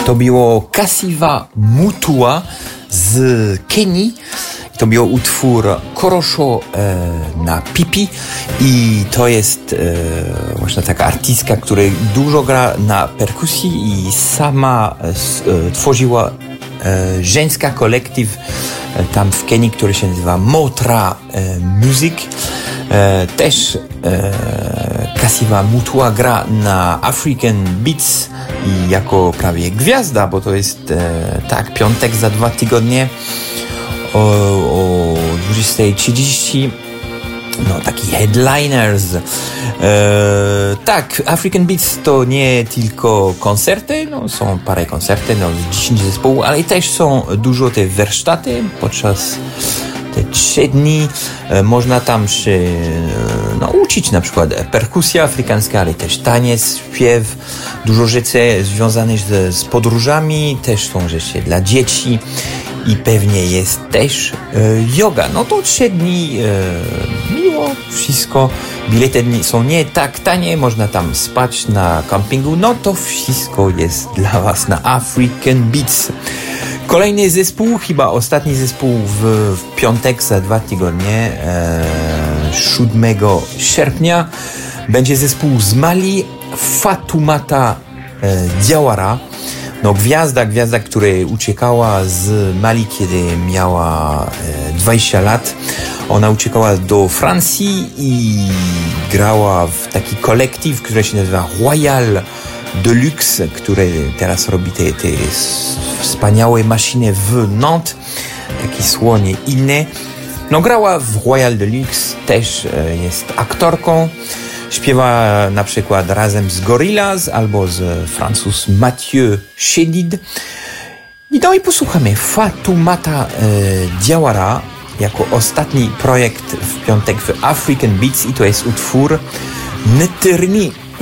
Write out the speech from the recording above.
To było Kasiva Mutua z Kenii. To był utwór Korosho na pipi i to jest właśnie taka artystka, która dużo gra na perkusji i sama tworzyła żeńska kolektyw tam w Kenii, który się nazywa Motra Music. Też Kasiva Mutua gra na African Beats i jako prawie gwiazda, bo to jest tak, piątek za 2 tygodnie o 20:30. No, taki headliners. Tak, African Beats to nie tylko koncerty, no, są parę koncerty, no, 10 zespołów, ale też są dużo te warsztaty podczas te 3 dni. Można tam się nauczyć na przykład perkusja afrykańska, ale też taniec, śpiew, dużo rzeczy związanych z podróżami, też są rzeczy dla dzieci i pewnie jest też yoga. No to 3 dni miło, wszystko. Bilety są nie tak tanie, można tam spać na campingu, no to wszystko jest dla was na African Beats. Kolejny zespół, chyba ostatni zespół w piątek za 2 tygodnie, 7 sierpnia, będzie zespół z Mali, Fatoumata Diawara. No gwiazda, która uciekała z Mali, kiedy miała 20 lat. Ona uciekała do Francji i grała w taki kolektyw, który się nazywa Royal Deluxe, który teraz robi te wspaniałe maszyny w Nantes, takie słonie inne. No grała w Royal Deluxe, też jest aktorką. Śpiewa na przykład razem z Gorillaz albo z Francuz Mathieu Chédid. No i posłuchamy Fatoumata Diawara jako ostatni projekt w piątek w African Beats i to jest utwór Nterni.